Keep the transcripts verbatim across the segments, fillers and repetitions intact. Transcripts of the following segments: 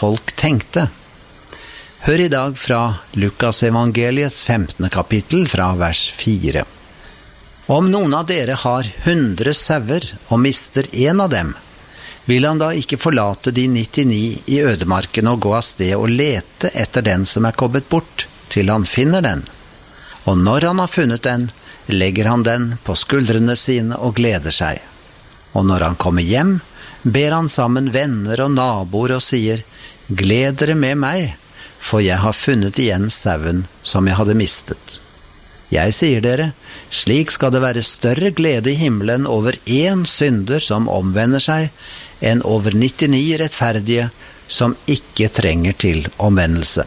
folk tenkte. Hør i dag fra Lukas evangeliets femtende kapittel fra vers fire. Om noen av dere har hundre sauer og mister en av dem, vil han da ikke forlate de nittini i ødemarken og gå av sted og lete etter den som er kommet bort, til han finner den? Og når han har funnet den, legger han den på skuldrene sine og gleder seg. Og når han kommer hjem, ber han sammen venner og naboer og sier, «Gled dere med meg, for jeg har funnet igjen sauen som jeg hadde mistet.» Jeg sier dere, slik skal det være større glede i himmelen over en synder som omvender seg, enn over nittini rettferdige som ikke trenger til omvendelse.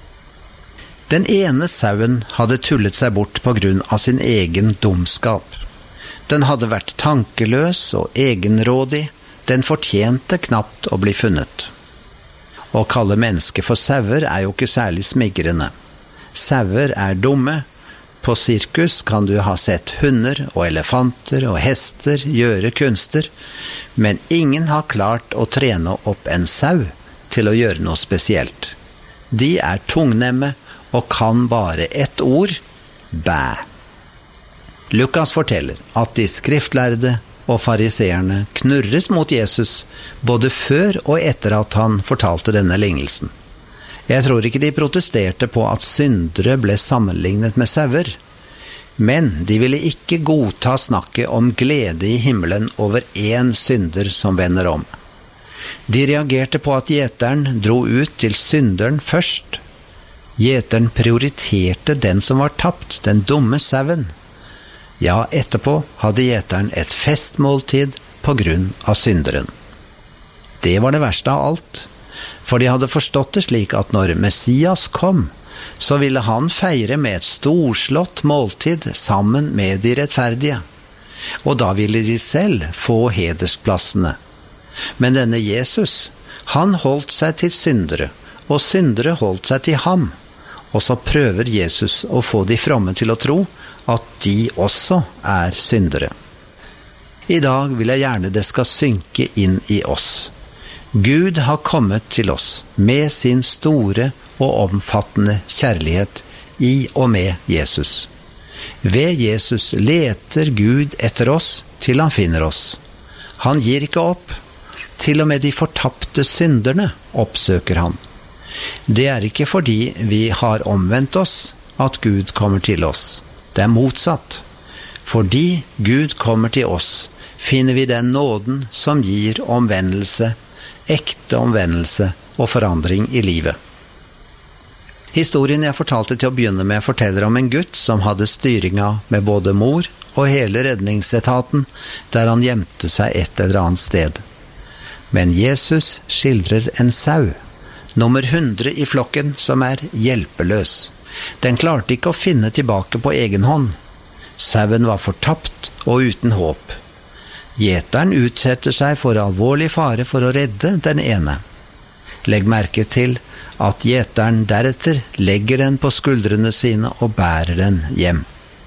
Den ene sauen hadde tullet seg bort på grunn av sin egen dumskap. Den hadde vært tankeløs og egenrådig, den fortjente knapt å bli funnet. Å kalle mennesker for sauer er jo ikke særlig smigrende. Sauer er dumme. På sirkus kan du ha sett hunder og elefanter og hester gjøre kunster, men ingen har klart å trene opp en sau til å gjøre noe spesielt. De er tungnemme og kan bare ett ord, bæ. Lukas forteller at de skriftlærde og fariseerne knurret mot Jesus både før og etter at han fortalte denne lignelsen. Jeg tror ikke de protesterte på at syndere ble sammenlignet med sauer, men de ville ikke godta snakket om glede i himmelen over en synder som vender om. De reagerte på at gjeteren dro ut til synderen først. Gjeteren prioriterte den som var tapt, den dumme sauen. Ja, etterpå hadde gjeteren et festmåltid på grunn av synderen. Det var det verste av alt. For de hadde forstått det slik at når Messias kom, så ville han feire med et storslått måltid sammen med de rettferdige. Og da ville de selv få hedersplassene. Men denne Jesus, han holdt seg til syndere, og syndere holdt seg til ham. Og så prøver Jesus å få de fromme til å tro at de også er syndere. I dag vil jeg gjerne det skal synke inn i oss. Gud har kommet til oss med sin store og omfattende kjærlighet i og med Jesus. Ved Jesus leter Gud etter oss til han finner oss. Han gir ikke opp. Til og med de fortapte synderne oppsøker han. Det er ikke fordi vi har omvendt oss at Gud kommer til oss. Det er motsatt. Fordi Gud kommer til oss, finner vi den nåden som gir omvendelse, ekte omvendelse og forandring i livet. Historien jeg fortalte til å begynne med forteller om en gutt som hadde styringa med både mor og hele redningsetaten, der han gjemte seg et eller annet sted. Men Jesus skildrer en sau, nummer hundre i flokken, som er hjelpeløs. Den klarte ikke å finne tilbake på egen hånd. Sauen var fortapt og uten håp. Gjeteren utsetter seg for alvorlig fare for å redde den ene. Legg merke til at gjeteren deretter legger den på skuldrene sine og bærer den hjem.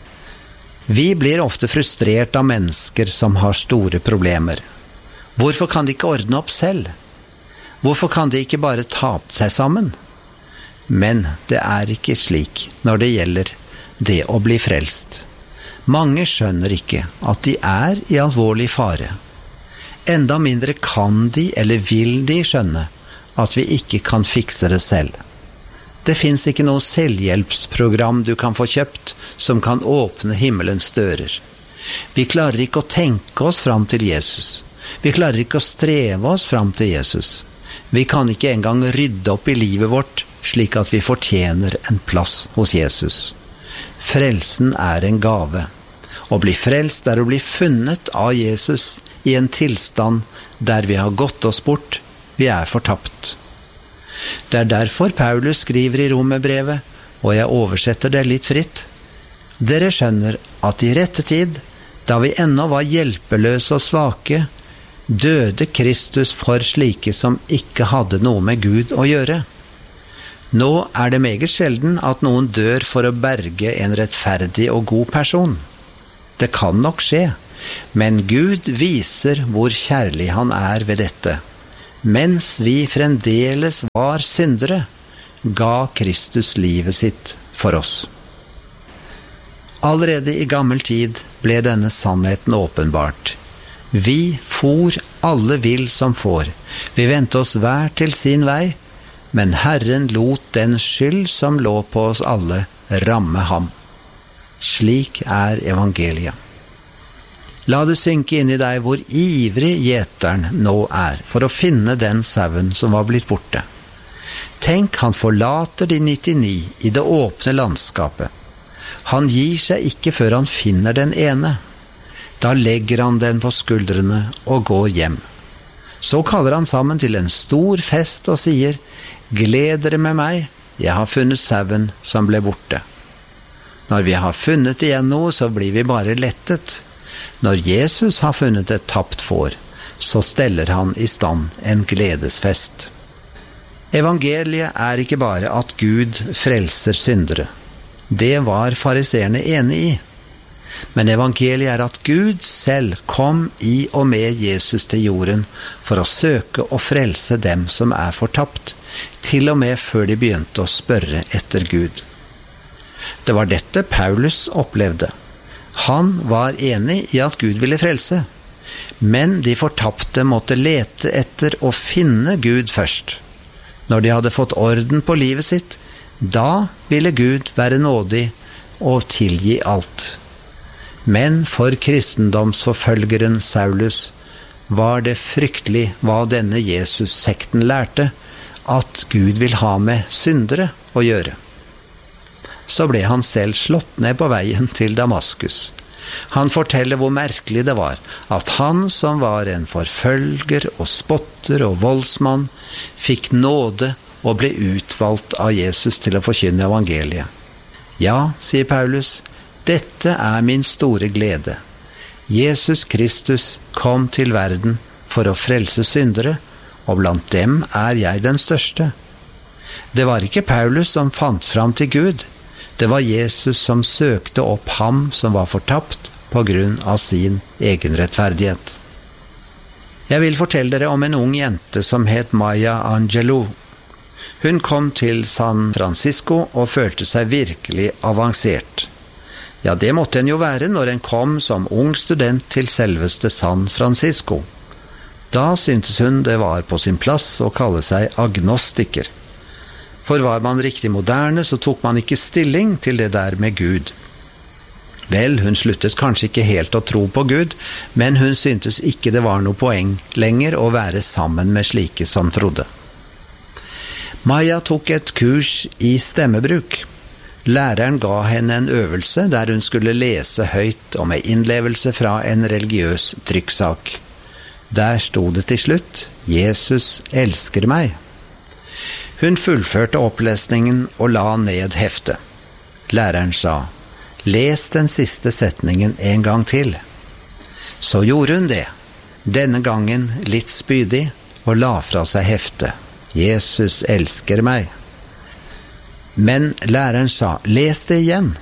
Vi blir ofte frustrert av mennesker som har store problemer. Hvorfor kan de ikke ordne opp selv? Hvorfor kan de ikke bare ta seg sammen? Men det er ikke slik når det gjelder det å bli frelst. Mange skjønner ikke at de er i alvorlig fare. Enda mindre kan de eller vil de skjønne at vi ikke kan fikse det selv. Det finnes ikke noe selvhjelpsprogram du kan få kjøpt som kan åpne himmelens dører. Vi klarer ikke å tenke oss fram til Jesus. Vi klarer ikke å streve oss fram til Jesus. Vi kan ikke engang rydde opp i livet vårt slik at vi fortjener en plass hos Jesus. Frelsen er en gave. Å bli frelst er å bli funnet av Jesus i en tilstand der vi har gått oss bort, vi er fortapt. Det er derfor Paulus skriver i Romerbrevet, og jeg oversetter det litt fritt. Dere skjønner at i rette tid, da vi ennå var hjelpeløse og svake, døde Kristus for slike som ikke hadde noe med Gud å gjøre. Nå er det meget sjelden at noen dør for å berge en rettferdig og god person. Det kan nok skje, men Gud viser hvor kjærlig han er ved dette. Mens vi fremdeles var syndere, ga Kristus livet sitt for oss. Allerede i gammel tid ble denne sannheten åpenbart. Vi for alle vill som får. Vi vendte oss hver til sin vei, men Herren lot den skyld som lå på oss alle ramme ham. Slik er evangeliet. La det synke inn i deg hvor ivrig gjeteren nå er for å finne den sauen som var blitt borte. Tenk, han forlater de nittini i det åpne landskapet. Han gir seg ikke før han finner den ene. Da legger han den på skuldrene og går hjem. Så kaller han sammen til en stor fest og sier, «Gled dere med meg, jeg har funnet sauen som ble borte.» Når vi har funnet igjen noe, så blir vi bare lettet. Når Jesus har funnet et tapt får, så steller han i stand en gledesfest. Evangeliet er ikke bare at Gud frelser syndere. Det var fariseerne enig i. Men evangeliet er at Gud selv kom i og med Jesus til jorden for å søke og frelse dem som er fortapt, til og med før de begynte å spørre etter Gud. Det var dette Paulus opplevde. Han var enig i at Gud ville frelse, men de fortapte måtte lete etter å finne Gud først. Når de hadde fått orden på livet sitt, da ville Gud være nådig og tilgi alt. Men for kristendomsforfølgeren Saulus var det fryktelig hva denne Jesus-sekten lærte, at Gud vil ha med syndere å gjøre. Så ble han selv slått ned på veien til Damaskus. Han forteller hvor merkelig det var at han som var en forfølger og spotter og voldsmann, fikk nåde og ble utvalgt av Jesus til å forkynne evangeliet. Ja, sier Paulus, dette er min store glede. Jesus Kristus kom til verden for å frelse syndere, og blant dem er jeg den største. Det var ikke Paulus som fant fram til Gud. Det var Jesus som søkte opp ham som var fortapt på grunn av sin egen rettferdighet. Jeg vil fortelle dere om en ung jente som het Maya Angelou. Hun kom til San Francisco og følte seg virkelig avansert. Ja, det måtte en jo være når en kom som ung student til selveste San Francisco. Da syntes hun det var på sin plass å kalle seg agnostiker. For var man riktig moderne, så tok man ikke stilling til det der med Gud. Vel, hun sluttet kanskje ikke helt å tro på Gud, men hun syntes ikke det var noe poeng lenger å være sammen med slike som trodde. Maya tok et kurs i stemmebruk. Læreren ga henne en øvelse der hun skulle lese høyt om en innlevelse fra en religiøs trykksak. Der stod det til slutt, Jesus elsker meg. Hun fullførte opplesningen og la ned heftet. Læreren sa, les den siste setningen en gang til. Så gjorde hun det, denne gangen litt spydig, og la fra seg heftet. Jesus elsker meg. Men læreren sa, les det igjen.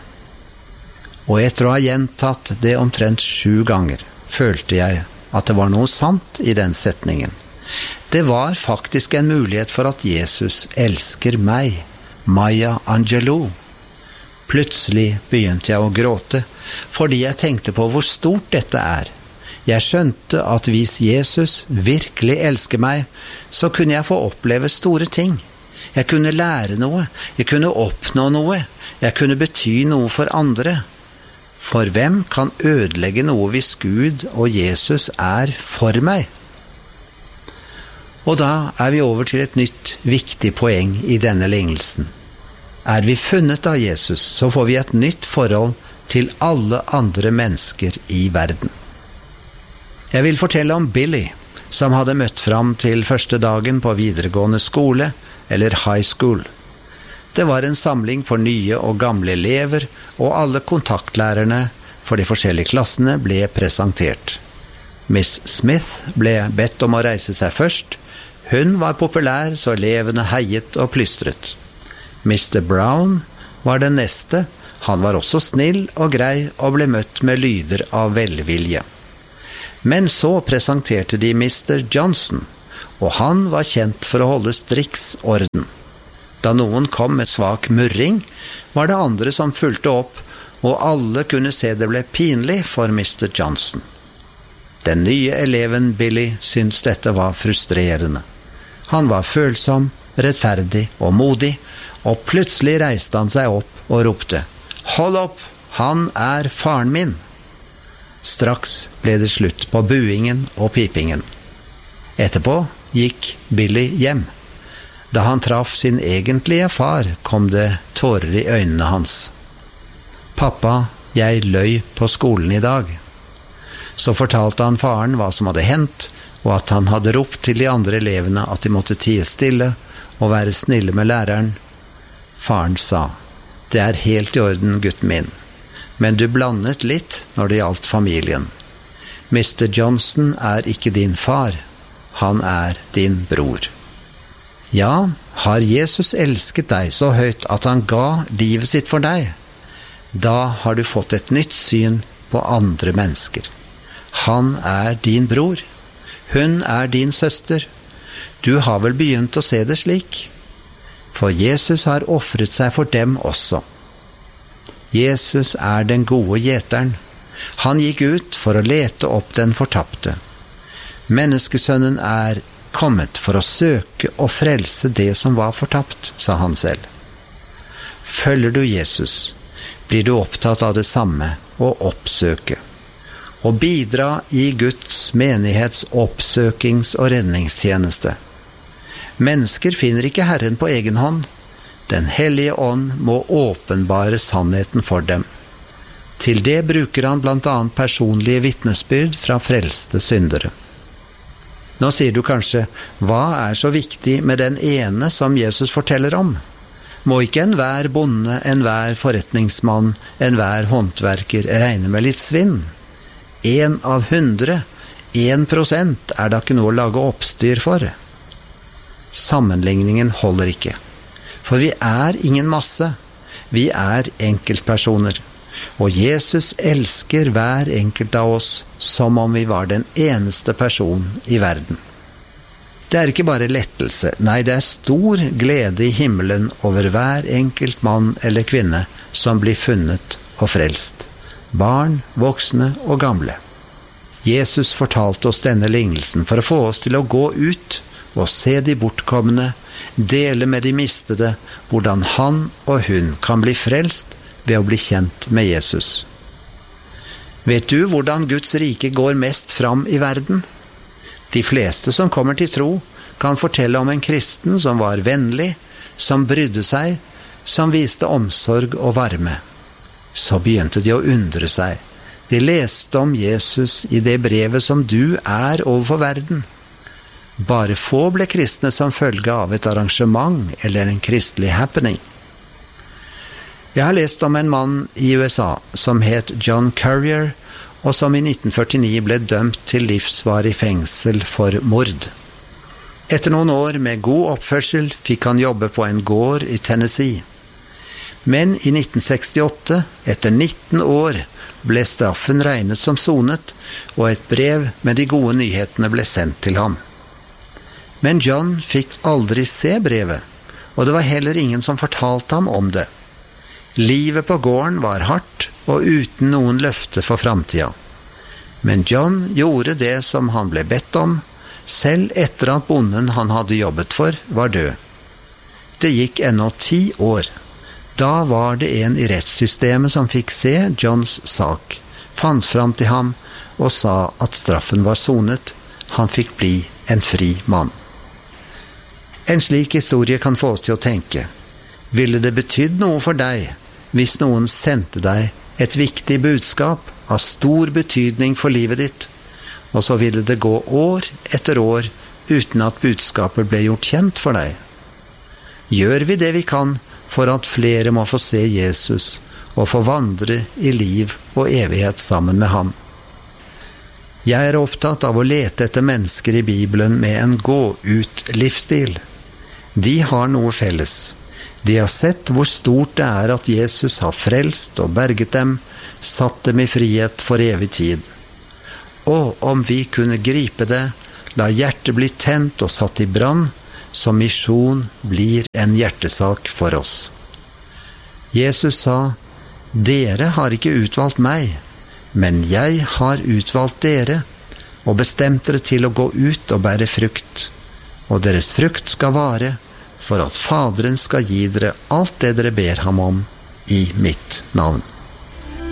Og etter å ha gjentatt det omtrent sju ganger, følte jeg at det var noe sant i den setningen. Det var faktisk en mulighet for at Jesus elsker meg, Maya Angelou. Plutselig begynte jeg å gråte, fordi jeg tenkte på hvor stort dette er. Jeg skjønte at hvis Jesus virkelig elsker meg, så kunne jeg få oppleve store ting. Jeg kunne lære noe, jeg kunne oppnå noe, jeg kunne bety noe for andre. For hvem kan ødelegge noe hvis Gud og Jesus er for meg? Og da er vi over til et nytt, viktig poeng i denne lignelsen. Er vi funnet av Jesus, så får vi et nytt forhold til alle andre mennesker i verden. Jeg vil fortelle om Billy, som hadde møtt fram til første dagen på videregående skole, eller high school. Det var en samling for nye og gamle elever, og alle kontaktlærerne for de forskjellige klassene ble presentert. Miss Smith ble bedt om å reise seg først. Hun var populær, så elevene heiet og plystret. mister Brown var den neste. Han var også snill og grei og ble møtt med lyder av velvilje. Men så presenterte de mister Johnson, og han var kjent for å holde striks orden. Da noen kom med svak murring, var det andre som fulgte opp, og alle kunne se det ble pinlig for mister Johnson. Den nye eleven Billy syntes dette var frustrerende. Han var følsom, rettferdig og modig, og plutselig reiste han seg opp og ropte: «Hold opp, han er faren min!» Straks ble det slutt på buingen og pipingen. Etterpå gikk Billy hjem. Da han traff sin egentlige far, kom det tårer i øynene hans. «Pappa, jeg løy på skolen i dag.» Så fortalte han faren hva som hadde hendt, og at han hadde ropt til de andre elevene at de måtte tie stille og være snille med læreren. Faren sa: «Det er helt i orden, gutten min, men du blandet litt når det gjaldt familien. mister Johnson er ikke din far, han er din bror.» Ja, har Jesus elsket deg så høyt at han ga livet sitt for deg? Da har du fått et nytt syn på andre mennesker. Han er din bror. Hun er din søster. Du har vel begynt å se det slik? For Jesus har offret seg for dem også. Jesus er den gode gjeteren. Han gikk ut for å lete opp den fortapte. Menneskesønnen er kommet for å søke og frelse det som var fortapt, sa han selv. Følger du Jesus, blir du opptatt av det samme, å oppsøke. Og bidra i Guds menighets oppsøkings- og redningstjeneste. Mennesker finner ikke Herren på egen hånd. Den hellige ånd må åpenbare sannheten for dem. Til det bruker han blant annet personlige vitnesbyrd fra frelste syndere. Nå sier du kanskje: hva er så viktig med den ene som Jesus forteller om? Må ikke enhver bonde, enhver forretningsmann, enhver håndverker regne med litt svinn? En av hundre, en prosent er da ikke noe å lage oppstyr for. Sammenligningen holder ikke. For vi er ingen masse. Vi er enkeltpersoner. Og Jesus elsker hver enkelt av oss som om vi var den eneste personen i verden. Det er ikke bare lettelse, nei, det er stor glede i himmelen over hver enkelt mann eller kvinne som blir funnet og frelst. Barn, voksne og gamle. Jesus fortalte oss denne lignelsen for å få oss til å gå ut og se de bortkomne, dele med de mistede hvordan han og hun kan bli frelst ved å bli kjent med Jesus. Vet du hvordan Guds rike går mest fram i verden? De fleste som kommer til tro kan fortelle om en kristen som var vennlig, som brydde seg, som viste omsorg og varme. Så begynte de å undre seg. De leste om Jesus i det brevet som du er overfor verden. Bare få ble kristne som følge av et arrangement eller en kristelig happening. Jeg har lest om en mann i U S A som het John Currier, og som i nitten førtini ble dømt til livsvarig fengsel for mord. Etter noen år med god oppførsel fikk han jobbe på en gård i Tennessee. Men i nitten sekstiåtte, etter nitten år, ble straffen regnet som sonet, og et brev med de gode nyhetene ble sendt til ham. Men John fikk aldri se brevet, og det var heller ingen som fortalte ham om det. Livet på gården var hardt og uten noen løfte for framtida. Men John gjorde det som han ble bedt om, selv etter at bonden han hadde jobbet for var død. Det gikk ennå ti år. Da var det en i rettssystemet som fikk se Johns sak, fant fram til ham og sa at straffen var sonet. Han fikk bli en fri mann. En slik historie kan få oss til å tenke: ville det betydd noe for deg hvis noen sendte deg et viktig budskap av stor betydning for livet ditt, og så ville det gå år etter år uten at budskapet ble gjort kjent for deg? Gjør vi det vi kan for at flere må få se Jesus og få vandre i liv og evighet sammen med ham? Jeg er opptatt av å lete etter mennesker i Bibelen med en gå-ut-livsstil. De har noe felles. De har sett hvor stort det er at Jesus har frelst og berget dem, satt dem i frihet for evig tid. Og om vi kunne gripe det, La hjertet bli tent og satt i brann, så misjon blir en hjertesak for oss. Jesus sa, dere har ikke utvalgt meg, men jeg har utvalgt dere, og bestemt dere til å gå ut og bære frukt, og deres frukt skal vare, for at Faderen skal gi dere alt det dere ber ham om i mitt navn.